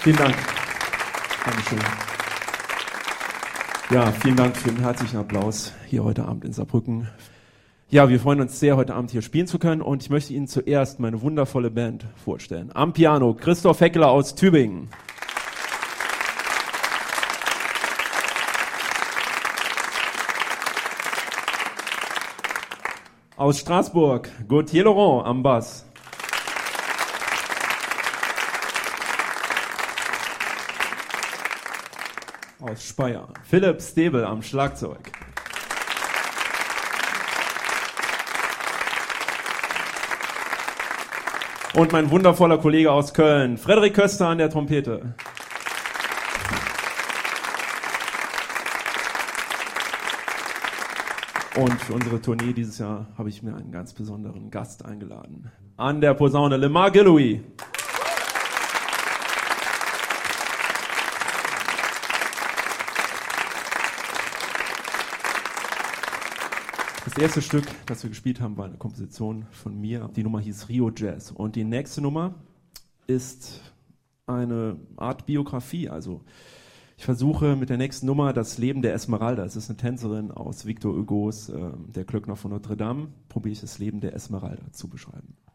Vielen Dank. Dankeschön. Ja, vielen Dank für den herzlichen Applaus hier heute Abend in Saarbrücken. Ja, wir freuen uns sehr, heute Abend hier spielen zu können und ich möchte Ihnen zuerst meine wundervolle Band vorstellen. Am Piano Christoph Heckler aus Tübingen. Aus Straßburg Gauthier Laurent am Bass. Aus Speyer Philipp Stäbel am Schlagzeug. Und mein wundervoller Kollege aus Köln, Frederik Köster an der Trompete. Und für unsere Tournee dieses Jahr habe ich mir einen ganz besonderen Gast eingeladen. An der Posaune Lemar Gilloui. Das erste Stück, das wir gespielt haben, war eine Komposition von mir. Die Nummer hieß Rio Jazz. Und die nächste Nummer ist eine Art Biografie. Also ich versuche mit der nächsten Nummer das Leben der Esmeralda. Es ist eine Tänzerin aus Victor Hugos Der Glöckner von Notre Dame. Probiere ich das Leben der Esmeralda zu beschreiben.